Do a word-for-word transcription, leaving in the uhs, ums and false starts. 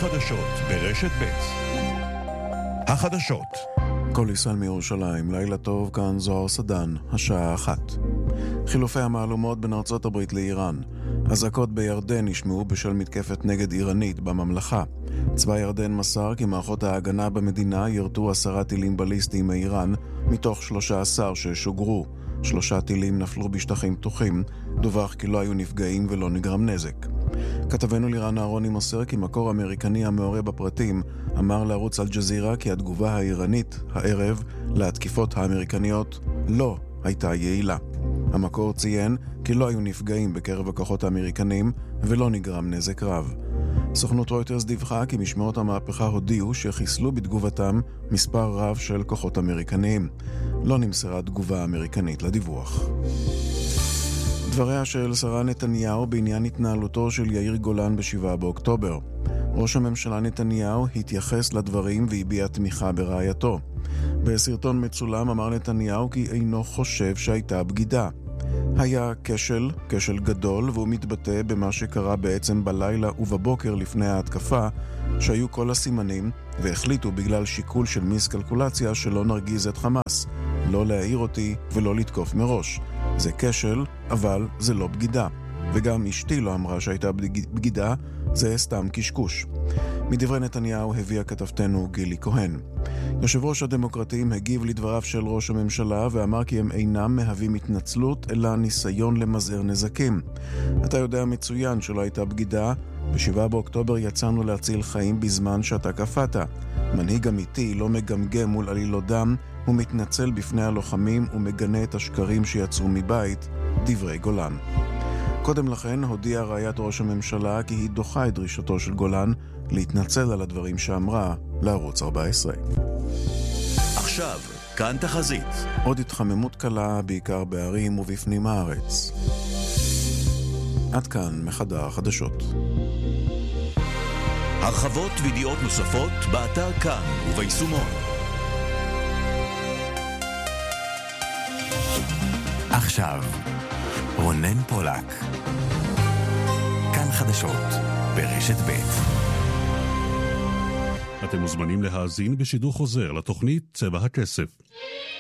חדשות ברשת ב'. החדשות. כל ישראל מירושלים, לילה טוב, כאן זוהר סדן, השעה אחת. חילופי המהלומות בין ארצות הברית לאיראן. אזעקות בירדן נשמעו בשל מתקפת נגד איראנית בממלכה. צבא ירדן מסר כי מערכות ההגנה במדינה ירתו עשרה טילים בליסטיים מאיראן, מתוך שלושה עשר ששוגרו. שלושה טילים נפלו בשטחים פתוחים, דווח כי לא היו נפגעים ולא נגרם נזק. כתבנו לירן אהרוני מוסר כי מקור אמריקני המעורה בפרטים אמר לערוץ אל-ג'זירה כי התגובה האיראנית הערב להתקיפות האמריקניות לא הייתה יעילה. המקור ציין כי לא היו נפגעים בקרב הכוחות האמריקנים ולא נגרם נזק רב. סוכנות רויטרס דיווחה כי משמרות המהפכה הודיעו שחיסלו בתגובתם מספר רב של כוחות אמריקניים. לא נמסרה תגובה אמריקנית לדיווח. דבריה של שרה נתניהו בעניין התנהלותו של יאיר גולן בשבעה באוקטובר. ראש הממשלה נתניהו התייחס לדברים והביע תמיכה ברעייתו. בסרטון מצולם אמר נתניהו כי אינו חושב שהייתה בגידה. היה כשל, כשל גדול, והוא מתבטא במה שקרה בעצם בלילה ובבוקר לפני ההתקפה, שהיו כל הסימנים, והחליטו בגלל שיקול של מיסקלקולציה שלא נרגיז את חמאס, לא להעיר אותי ולא לתקוף מראש. זה כשל, אבל זה לא בגידה. וגם אשתי לא אמרה שהייתה בגידה, זה סתם קשקוש. מדברי נתניהו הביאה כתבתנו גילי כהן. יושב ראש הדמוקרטים הגיב לדבריו של ראש הממשלה ואמר כי הם אינם מהווים התנצלות אלא ניסיון למזער נזקים. אתה יודע מצוין שלא הייתה בגידה, בשבעה באוקטובר יצאנו להציל חיים בזמן שאתה קפאת. מנהיג אמיתי לא מגמגם מול עלילות דם, הוא מתנצל בפני הלוחמים ומגנה את השקרים שיצאו מבית, דברי גולן. קודם לכן הודיעה רעיית ראש הממשלה כי היא דוחה את דרישתו של גולן להתנצל על הדברים שאמרה לערוץ ארבע עשרה. עכשיו, כאן תחזית. עוד התחממות קלה בעיקר בערים ובפנים הארץ. עד כאן מחדר החדשות. הרחבות וידיעות נוספות באתר כאן וביישומון. עכשיו רונן פולק, כאן חדשות ברשת ב'. אתם מוזמנים להאזין בשידור חוזר לתוכנית צבע הכסף.